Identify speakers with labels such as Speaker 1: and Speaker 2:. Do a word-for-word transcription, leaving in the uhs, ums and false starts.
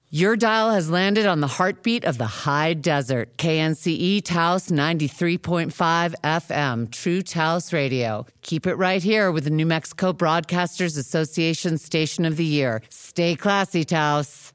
Speaker 1: Your dial has landed on the heartbeat of the high desert. K N C E Taos ninety-three point five F M, True Taos Radio. Keep it right here with the New Mexico Broadcasters Association Station of the Year. Stay classy, Taos.